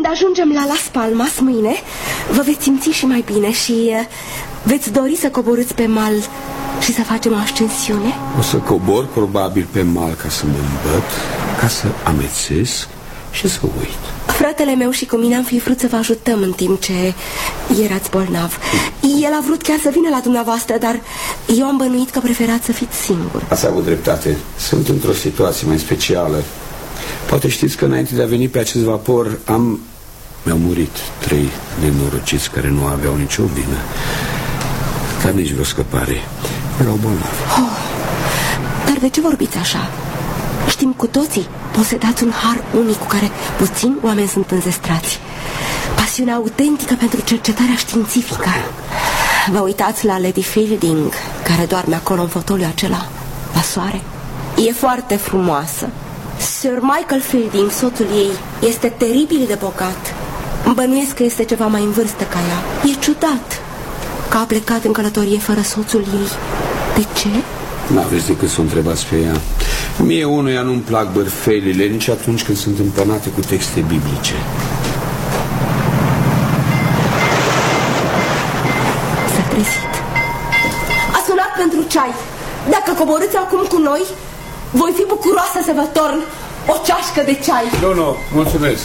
Când ajungem la Las Palmas mâine, vă veți simți și mai bine și veți dori să coborâți pe mal și să facem o ascensiune? O să cobor probabil pe mal ca să mă îmbăt, ca să amețesc și să uit. Fratele meu și cu mine am fi vrut să vă ajutăm în timp ce erați bolnav. El a vrut chiar să vină la dumneavoastră, dar eu am bănuit că preferați să fiți singur. Ați avut dreptate. Sunt într-o situație mai specială. Poate știți că înainte de a veni pe acest vapor mi-au murit 3 nenorociți care nu aveau nicio vină, dar nici vreo scăpare. Erau bolnavi. Dar de ce vorbiți așa? Știm cu toții, posedați un har unic cu care puțini oameni sunt înzestrați. Pasiunea autentică pentru cercetarea științifică. Vă uitați la Lady Fielding, care doarme acolo în fotoliul acela, la soare? E foarte frumoasă. Sir Michael Fielding, soțul ei, este teribil de bogat. Bănuiesc că este ceva mai în vârstă ca ea. E ciudat că a plecat în călătorie fără soțul ei. De ce? N-aveți decât să o întrebați pe ea. Mie unuia nu-mi plac bărfelile nici atunci când sunt împănate cu texte biblice. S-a trezit. A sunat pentru ceai. Dacă coborâți acum cu noi, voi fi bucuroasă să vă torn o ceașcă de ceai. Nu, mulțumesc.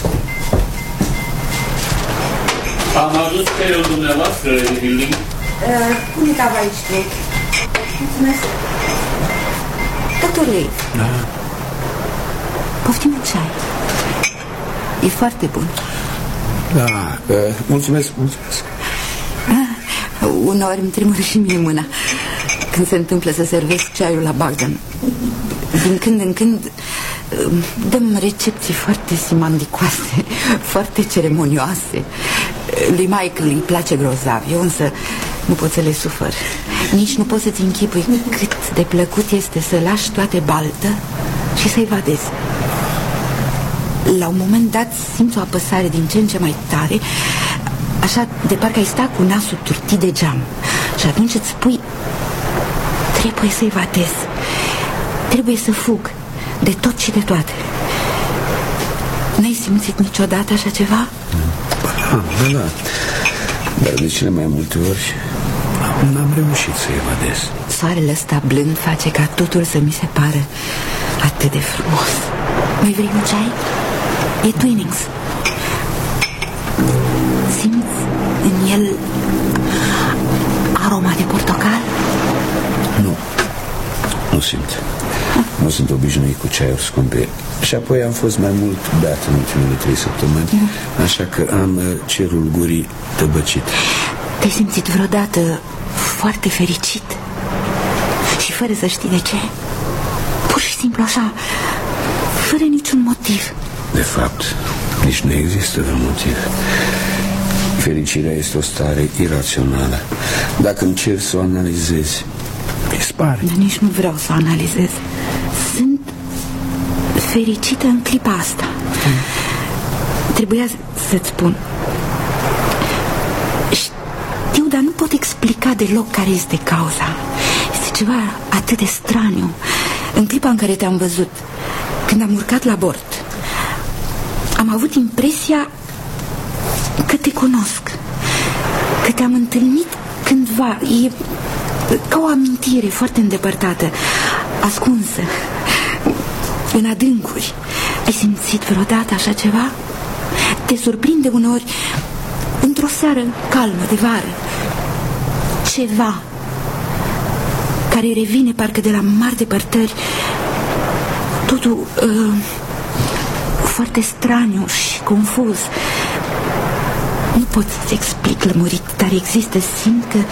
Am adus creiul dumneavoastră, Hilding. Uite aici, Drake. Mulțumesc. Doctor Lee. Da. Poftim un ceai. E foarte bun. Da, mulțumesc. Uneori îmi tremură și mie mâna când se întâmplă să servesc ceaiul la Bagdan. Din când în când dăm recepții foarte simandicoase, foarte ceremonioase. Lui Michael îi place grozav, eu însă nu pot să le sufăr. Nici nu pot să-ți închipui cât de plăcut este să lași toate baltă și să-i vadezi. La un moment dat simți o apăsare din ce în ce mai tare, așa de parcă ai sta cu nasul turtit de geam. Și atunci îți spui, trebuie să-i vadez, trebuie să fug de tot și de toate. N-ai simțit niciodată așa ceva? Da. Dar de cele mai multe ori n-am reușit să evadez. Soarele ăsta blând face ca totul să mi se pară atât de frumos. Mai vrei un ceai? E Twinings. Simți în el aroma de portocal? Nu simt. Nu sunt obișnuit cu ceaiuri scumpe. Și apoi am fost mai mult beat în ultimele 3 săptămâni, așa că am cerul gurii tăbăcit. Te-ai simțit vreodată foarte fericit? Și fără să știi de ce? Pur și simplu așa, fără niciun motiv. De fapt, nici nu există vreun motiv. Fericirea este o stare irațională. Dacă încerci să o analizezi, dispare. Dar nici nu vreau să o analizez. Sunt fericită în clipa asta. Trebuia să-ți spun. Știu, dar nu pot explica deloc care este cauza. Este ceva atât de straniu. În clipa în care te-am văzut, când am urcat la bord, am avut impresia că te cunosc, că te-am întâlnit cândva. E ca o amintire foarte îndepărtată, ascunsă în adâncuri. Ai simțit vreodată așa ceva? Te surprinde uneori într-o seară calmă de vară ceva care revine parcă de la mari depărtări, totul foarte straniu și confuz. Nu pot să-ți explic lămurit, dar există, simt că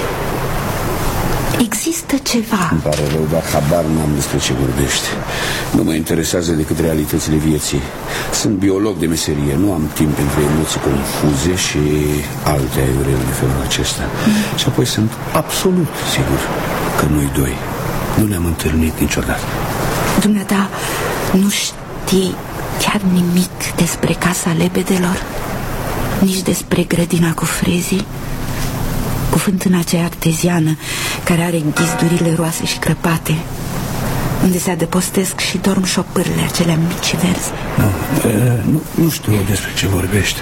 există ceva. Îmi pare rău, dar habar n-am despre ce vorbești. Nu mă interesează decât realitățile vieții. Sunt biolog de meserie, nu am timp pentru emoții confuze și alte aiureli de felul acesta. Și apoi sunt absolut sigur că noi doi nu ne-am întâlnit niciodată. Dumneata, nu știi chiar nimic despre Casa Lebedelor? Nici despre grădina cu frezii? Cu fântâna aceea arteziană care are ghizdurile roase și crăpate, unde se adăpostesc și dorm șopârle acelea mici verzi? Nu știu despre ce vorbești.